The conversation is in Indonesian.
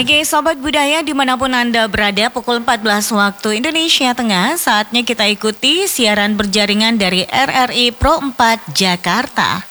Oke, Sobat Budaya dimanapun Anda berada, pukul 14 waktu Indonesia Tengah, saatnya kita ikuti siaran berjaringan dari RRI Pro 4 Jakarta.